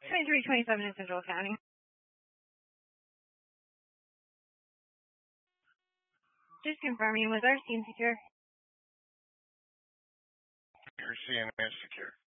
2327 in Central County. Just confirming, was our scene secure? Your CNN secure.